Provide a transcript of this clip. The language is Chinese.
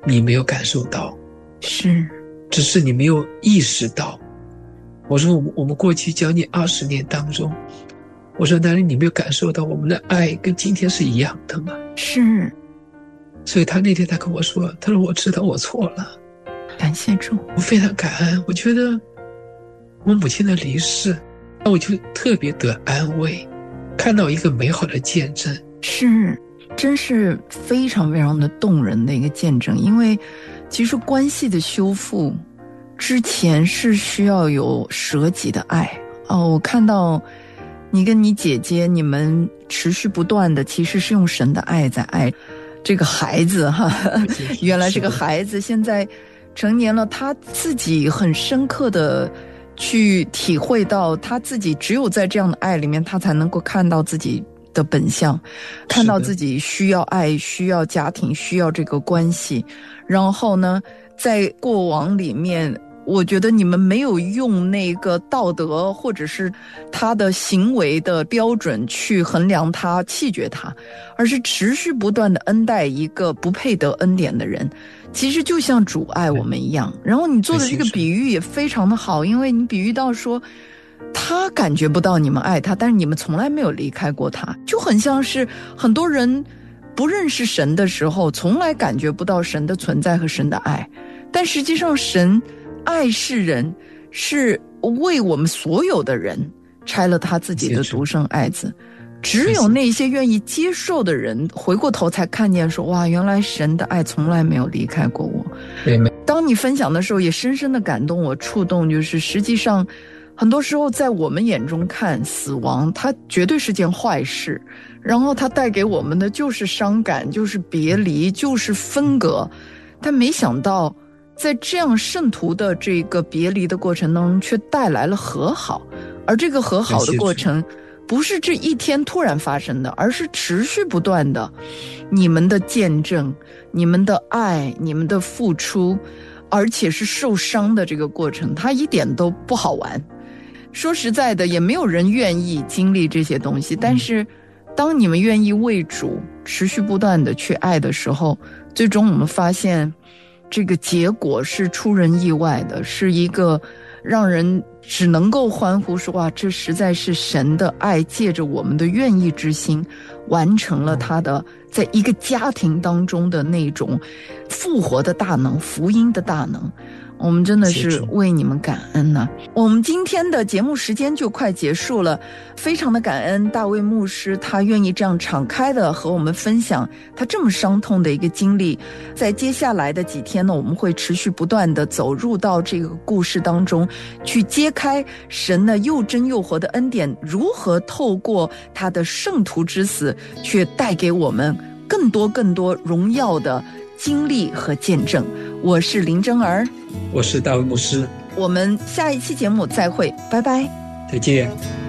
你没有感受到， 是， 只是你没有意识到。我说我们过去将近20年当中，我说难道你没有感受到我们的爱跟今天是一样的吗？ 是。 所以他那天他跟我说，他说我知道我错了， 感谢主， 我非常感恩。我觉得我母亲的离世，那我就特别得安慰，看到一个美好的见证。 是，真是非常非常的动人的一个见证。因为其实关系的修复之前是需要有舍己的爱。我看到你跟你姐姐，你们持续不断的其实是用神的爱在爱这个孩子哈。原来这个孩子现在成年了，他自己很深刻的去体会到，他自己只有在这样的爱里面，他才能够看到自己的本相，看到自己需要爱，需要家庭，需要这个关系。然后呢，在过往里面，我觉得你们没有用那个道德或者是他的行为的标准去衡量他、弃绝他，而是持续不断的恩待一个不配得恩典的人。其实就像主爱我们一样。然后你做的这个比喻也非常的好，因为你比喻到说他感觉不到你们爱他，但是你们从来没有离开过他，就很像是很多人不认识神的时候，从来感觉不到神的存在和神的爱，但实际上神爱世人，是为我们所有的人拆了他自己的独生爱子。只有那些愿意接受的人回过头才看见说，哇，原来神的爱从来没有离开过我。当你分享的时候也深深的感动我，触动，就是实际上很多时候在我们眼中看死亡它绝对是件坏事，然后它带给我们的就是伤感，就是别离，就是分隔。但没想到在这样圣徒的这个别离的过程当中却带来了和好，而这个和好的过程不是这一天突然发生的，而是持续不断的，你们的见证，你们的爱，你们的付出，而且是受伤的这个过程，它一点都不好玩。说实在的，也没有人愿意经历这些东西，但是当你们愿意为主持续不断的去爱的时候，最终我们发现这个结果是出人意外的，是一个让人只能够欢呼说，哇，这实在是神的爱借着我们的愿意之心完成了他的在一个家庭当中的那种复活的大能，福音的大能。我们真的是为你们感恩呢。我们今天的节目时间就快结束了，非常的感恩大卫牧师，他愿意这样敞开的和我们分享他这么伤痛的一个经历。在接下来的几天呢，我们会持续不断的走入到这个故事当中，去揭开神的又真又活的恩典如何透过他的圣徒之死，却带给我们更多更多荣耀的经历和见证。我是林真儿， 我是大卫牧师， 我们下一期节目再会，拜拜， 再见。